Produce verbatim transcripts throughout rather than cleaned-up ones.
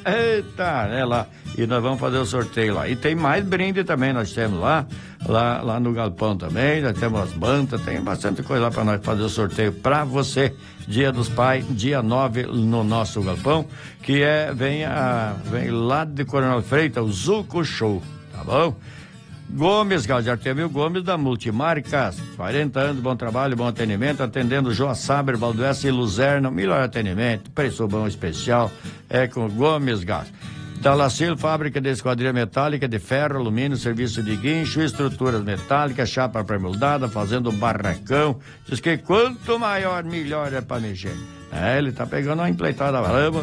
Eita, né, lá. E nós vamos fazer o sorteio lá. E tem mais brinde também, nós temos lá, lá, lá no Galpão também, nós temos as bandas, tem bastante coisa lá para nós fazer o sorteio para você. Dia dos Pais, dia nove no nosso Galpão, que é, vem, a, vem lá de Coronel Freitas, o Zuco Show, tá bom? Gomes, Gás, Artemio Gomes da Multimarcas, quarenta anos, bom trabalho, bom atendimento, atendendo Joa Saber, Valdoeste e Luzerna, melhor atendimento, preço bom especial, é com Gomes Gás. Dalacil, fábrica de esquadrilha metálica de ferro, alumínio, serviço de guincho, estruturas metálicas, chapa pré-moldada, fazendo barracão. Diz que quanto maior, melhor é para mexer. É, ele tá pegando uma empleitada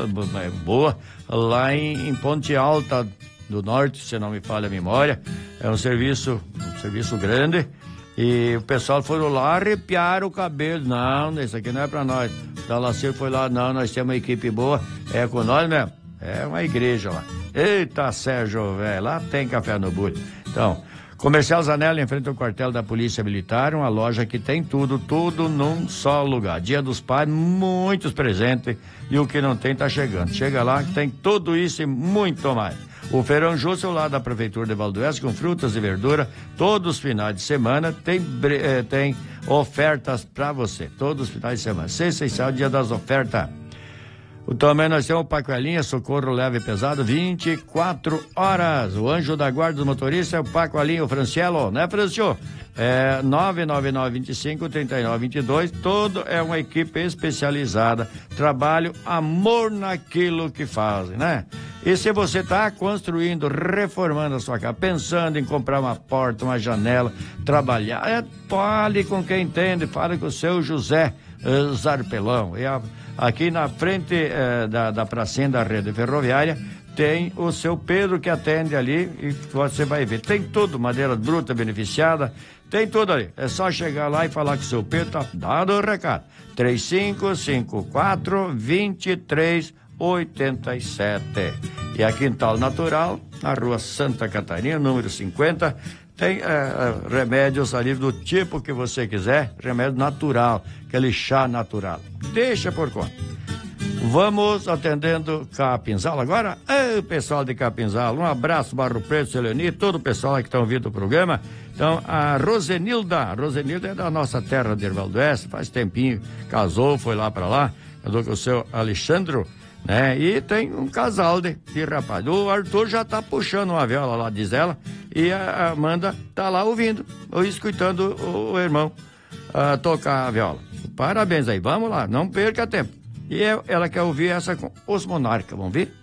boa lá em, em Ponte Alta do Norte, se não me falha a memória. É um serviço, um serviço grande. E o pessoal foram lá arrepiar o cabelo. Não, isso aqui não é para nós. Dalacil foi lá, não, nós temos uma equipe boa, é com nós mesmo. É uma igreja lá. Eita, Sérgio, velho, lá tem café no bulho. Então, Comercial Zanella, em frente ao quartel da Polícia Militar, uma loja que tem tudo, tudo num só lugar. Dia dos Pais, muitos presentes, e o que não tem tá chegando. Chega lá que tem tudo isso e muito mais. O Feirão Justo, lá da Prefeitura de Valdoeste, com frutas e verdura, todos os finais de semana tem, eh, tem ofertas para você, todos os finais de semana. Sexta e sábado, dia das ofertas. Também nós temos o Pacoelinha, socorro leve e pesado, vinte e quatro horas. O anjo da guarda dos motoristas é o Pacoelinha, o Francielo, né, Francio? É nove nove nove, vinte e cinco, trinta e nove, vinte e dois, todo é uma equipe especializada. Trabalho, amor naquilo que fazem, né? E se você está construindo, reformando a sua casa, pensando em comprar uma porta, uma janela, trabalhar, é, fale com quem entende, fale com o seu José uh, Zarpelão. E a, aqui na frente uh, da, da pracinha da rede ferroviária tem o seu Pedro que atende ali e você vai ver. Tem tudo, madeira bruta beneficiada, tem tudo ali. É só chegar lá e falar que o seu Pedro tá dando o recado. três cinco cinco quatro, dois três oito sete. E a Quintal Natural, na rua Santa Catarina, número cinquenta, tem é, remédios ali do tipo que você quiser, remédio natural, aquele chá natural. Deixa por conta. Vamos atendendo Capinzal agora. Ei, pessoal de Capinzal, um abraço, Barro Preto, Seleni, todo o pessoal que está ouvindo o programa. Então, a Rosenilda, a Rosenilda é da nossa terra de Valdoeste, faz tempinho, casou, foi lá para lá, casou com o seu Alexandro, né? E tem um casal de, de rapaz. O Arthur já tá puxando uma viola lá, diz ela, e a Amanda tá lá ouvindo, ou escutando o, o irmão uh, tocar a viola. Parabéns aí, vamos lá, não perca tempo. E eu, ela quer ouvir essa com os Monarcas, vamos ver?